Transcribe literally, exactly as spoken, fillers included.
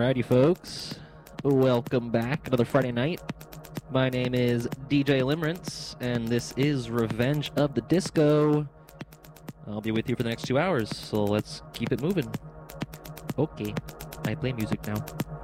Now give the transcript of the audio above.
Alrighty, folks. Welcome back. Another Friday night. My name is D J Limerence, and this is Revenge of the Disco. I'll be with you for the next two hours, so let's keep it moving. Okay, I play music now.